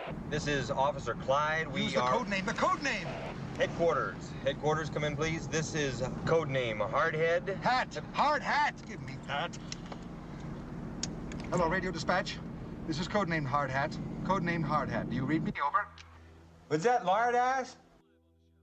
This is Officer Clyde. Use the code name. The code name. Headquarters. Headquarters, come in, please. This is code name Hardhead. Hat. Hard hat. Give me that. Hello, radio dispatch. This is code name Hard Hat. Code name Hard Hat. Do you read me? Over. Was that lard ass?